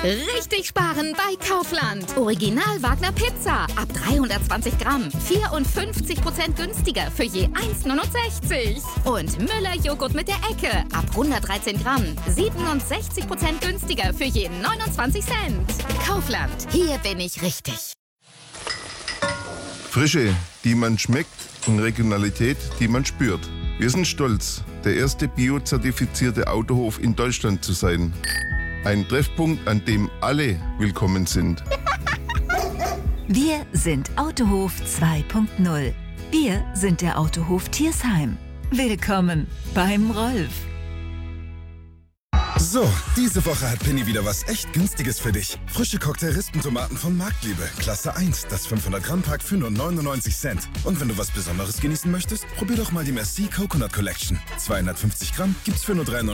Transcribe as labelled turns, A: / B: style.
A: Richtig sparen bei Kaufland. Original Wagner Pizza ab 320 Gramm. 54% günstiger für je 1,69. Und Müller Joghurt mit der Ecke ab 113 Gramm. 67% günstiger für je 29 Cent. Kaufland, hier bin ich richtig.
B: Frische, die man schmeckt, und Regionalität, die man spürt. Wir sind stolz, der erste biozertifizierte Autohof in Deutschland zu sein. Ein Treffpunkt, an dem alle willkommen sind.
C: Wir sind Autohof 2.0. Wir sind der Autohof Thiersheim. Willkommen beim Rolf.
D: So, diese Woche hat Penny wieder was echt Günstiges für dich. Frische Cocktail-Rispentomaten von Marktliebe. Klasse 1, das 500-Gramm-Pack für nur 99 Cent. Und wenn du was Besonderes genießen möchtest, probier doch mal die Merci Coconut Collection. 250 Gramm gibt's für nur 3,99